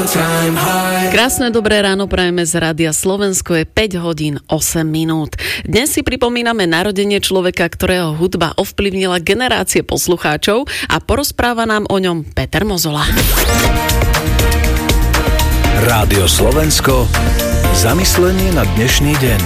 Krásne dobré ráno prajeme z Rádia Slovensko, je 5 hodín 8 minút. Dnes si pripomíname narodenie človeka, ktorého hudba ovplyvnila generácie poslucháčov a porozpráva nám o ňom Peter Mozola. Rádio Slovensko, zamyslenie na dnešný deň.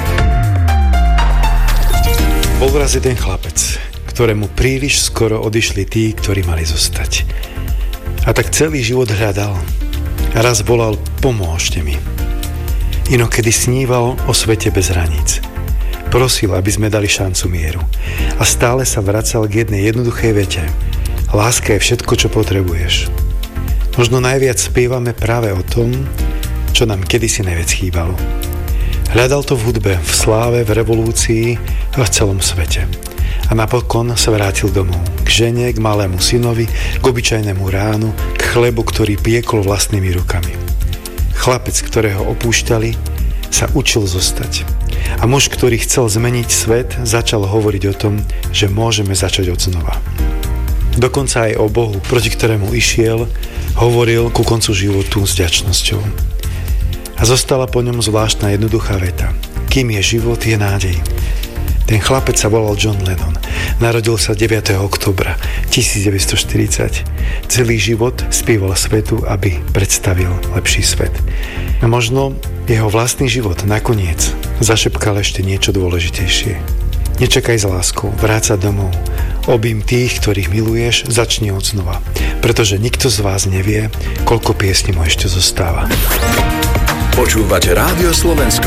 Bol raz jeden chlapec, ktorému príliš skoro odišli tí, ktorí mali zostať. A tak celý život hľadal. A raz volal, pomôžte mi. Inokedy sníval o svete bez hraníc. Prosil, aby sme dali šancu mieru. A stále sa vracal k jednej jednoduchej vete. Láska je všetko, čo potrebuješ. Možno najviac spievame práve o tom, čo nám kedysi najviac chýbalo. Hľadal to v hudbe, v sláve, v revolúcii a v celom svete. A napokon sa vrátil domov. K žene, k malému synovi, k obyčajnému ránu, k chlebu, ktorý piekol vlastnými rukami. Chlapec, ktorého opúšťali, sa učil zostať. A muž, ktorý chcel zmeniť svet, začal hovoriť o tom, že môžeme začať odznova. Dokonca aj o Bohu, proti ktorému išiel, hovoril ku koncu životu s vďačnosťou. A zostala po ňom zvláštna jednoduchá veta. Kým je život, je nádej. Ten chlapec sa volal John Lennon. Narodil sa 9. októbra 1940. Celý život spieval svetu, aby predstavil lepší svet. A možno jeho vlastný život nakoniec zašepkal ešte niečo dôležitejšie. Nečakaj s láskou, vráť sa domov. Objím tých, ktorých miluješ, začni od znova. Pretože nikto z vás nevie, koľko piesní mu ešte zostáva. Počúvate Rádio Slovensko,